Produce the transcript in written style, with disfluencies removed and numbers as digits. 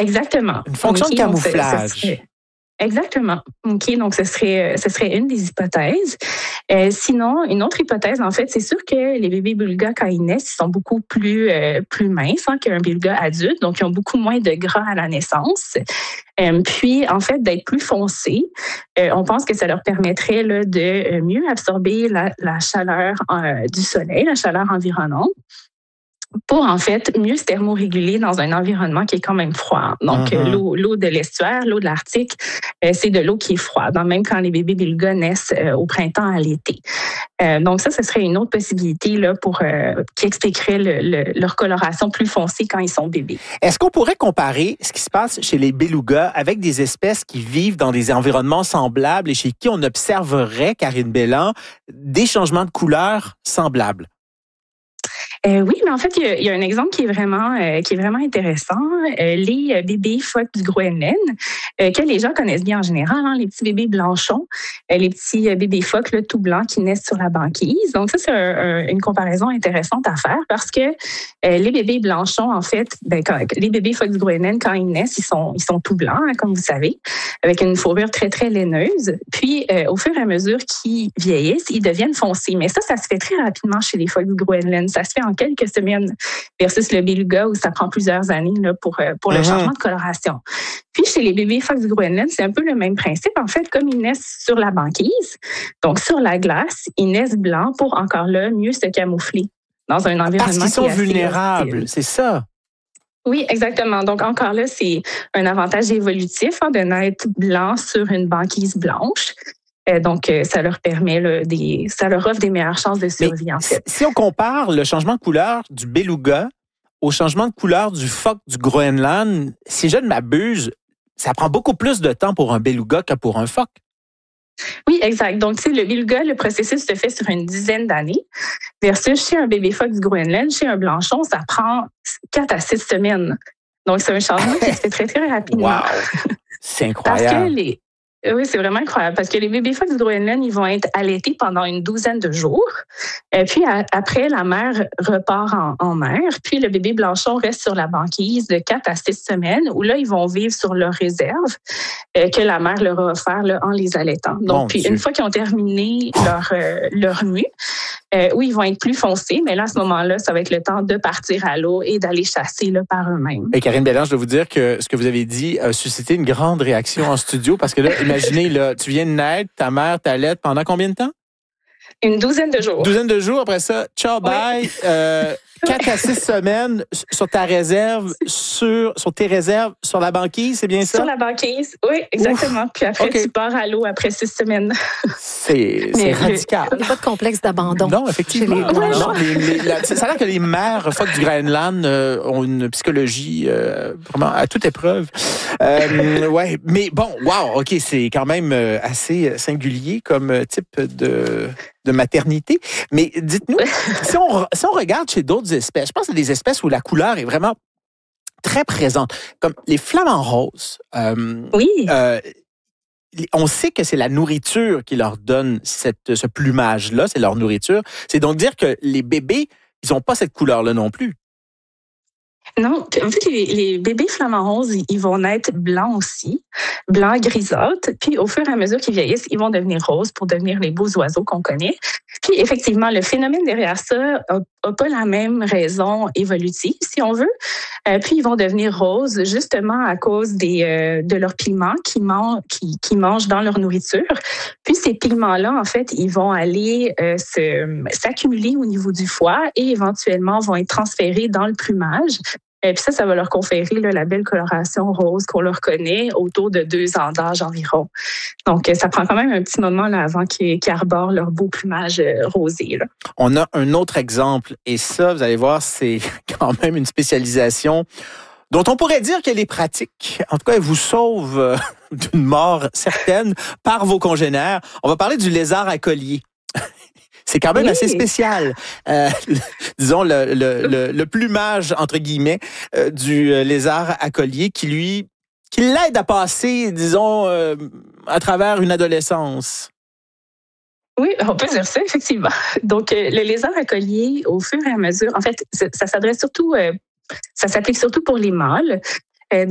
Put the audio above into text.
Exactement. Une fonction de camouflage. Exactement. OK, donc ce serait une des hypothèses. Sinon, une autre hypothèse, en fait, c'est sûr que les bébés belugas, quand ils naissent, ils sont beaucoup plus minces qu'un beluga adulte, donc ils ont beaucoup moins de gras à la naissance. Puis, en fait, d'être plus foncés, on pense que ça leur permettrait là, de mieux absorber la chaleur du soleil, la chaleur environnante, pour en fait mieux se thermoréguler dans un environnement qui est quand même froid. Donc, l'eau de l'estuaire, l'eau de l'Arctique, c'est de l'eau qui est froide, même quand les bébés belugas naissent au printemps, à l'été. Donc, ça, ce serait une autre possibilité là, qui expliquerait leur coloration plus foncée quand ils sont bébés. Est-ce qu'on pourrait comparer ce qui se passe chez les belugas avec des espèces qui vivent dans des environnements semblables et chez qui on observerait, Karine Belland, des changements de couleur semblables? Oui, mais en fait, il y a un exemple qui est vraiment intéressant. Les bébés phoques du Groenland, que les gens connaissent bien en général, les petits bébés blanchons, les petits bébés phoques là, tout blancs qui naissent sur la banquise. Donc ça, c'est une comparaison intéressante à faire parce que les bébés blanchons, en fait, les bébés phoques du Groenland, quand ils naissent, ils sont tout blancs, comme vous savez, avec une fourrure très, très laineuse. Puis, au fur et à mesure qu'ils vieillissent, ils deviennent foncés. Mais ça se fait très rapidement chez les phoques du Groenland. Ça se fait en quelques semaines versus le beluga où ça prend plusieurs années là, pour le changement de coloration. Puis, chez les bébés phoques du Groenland, c'est un peu le même principe. En fait, comme ils naissent sur la banquise, donc sur la glace, ils naissent blancs pour encore là mieux se camoufler dans un environnement parce qu'ils sont vulnérables, hostile. C'est ça. Oui, exactement. Donc, encore là, c'est un avantage évolutif de naître blanc sur une banquise blanche. Donc, ça leur permet, ça leur offre des meilleures chances de survie, en fait. Si on compare le changement de couleur du beluga au changement de couleur du phoque du Groenland, si je ne m'abuse, ça prend beaucoup plus de temps pour un beluga que pour un phoque. Oui, exact. Donc, tu sais, le beluga, le processus se fait sur une dizaine d'années, versus chez un bébé phoque du Groenland, chez un blanchon, ça prend 4 à 6 semaines. Donc, c'est un changement qui se fait très, très rapidement. Wow! C'est incroyable. Parce que oui, c'est vraiment incroyable parce que les bébés phoques du Groenland, ils vont être allaités pendant une douzaine de jours. Puis après, la mère repart en mer. Puis le bébé blanchon reste sur la banquise de 4 à 6 semaines où là, ils vont vivre sur leur réserve que la mère leur a offert en les allaitant. Donc, puis une fois qu'ils ont terminé leur nuit, oui, ils vont être plus foncés, mais là, à ce moment-là, ça va être le temps de partir à l'eau et d'aller chasser par eux-mêmes. Et Karine Belland, je dois vous dire que ce que vous avez dit a suscité une grande réaction en studio parce que là, imaginez, là, tu viens de naître, ta mère t'allaite pendant combien de temps? Une douzaine de jours. Douzaine de jours, après ça, ciao, bye. Oui. 4 à 6 semaines sur ta réserve, sur tes réserves, sur la banquise, c'est bien ça? Sur la banquise, oui, exactement. Ouf. Puis après, tu pars à l'eau après 6 semaines. C'est radical. Il n'y a pas de complexe d'abandon. Non, effectivement. Ça a l'air que les mères phoques du Groenland ont une psychologie vraiment à toute épreuve. Ouais, mais bon, wow, OK, c'est quand même assez singulier comme type de maternité. Mais dites-nous, si on regarde chez d'autres espèces, je pense à des espèces où la couleur est vraiment très présente, comme les flamants roses. Oui. On sait que c'est la nourriture qui leur donne ce plumage-là, c'est leur nourriture. C'est donc dire que les bébés, ils n'ont pas cette couleur-là non plus. Non, en fait, les bébés flamants roses, ils vont naître blancs aussi, blancs grisâtres. Puis, au fur et à mesure qu'ils vieillissent, ils vont devenir roses pour devenir les beaux oiseaux qu'on connaît. Puis, effectivement, le phénomène derrière ça n'a pas la même raison évolutive, si on veut. Puis, ils vont devenir roses justement à cause de leurs pigments qu'ils mangent dans leur nourriture. Puis, ces pigments-là, en fait, ils vont aller s'accumuler au niveau du foie et éventuellement vont être transférés dans le plumage. Puis ça va leur conférer la belle coloration rose qu'on leur connaît autour de 2 ans d'âge environ. Donc, ça prend quand même un petit moment là, avant qu'ils arborent leur beau plumage rosé. Là. On a un autre exemple, et ça, vous allez voir, c'est quand même une spécialisation dont on pourrait dire qu'elle est pratique. En tout cas, elle vous sauve d'une mort certaine par vos congénères. On va parler du lézard à collier. C'est quand même assez spécial. Disons, le plumage, entre guillemets, du lézard à collier qui l'aide à passer, disons, à travers une adolescence. Oui, on peut dire ça, effectivement. Donc, le lézard à collier, au fur et à mesure, en fait, ça s'adresse surtout... ça s'applique surtout pour les mâles.